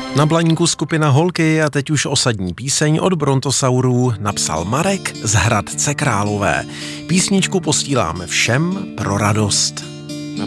Na Blaníku skupina Holky a teď už osadní píseň od Brontosaurů napsal Marek z Hradce Králové. Písničku posíláme všem pro radost.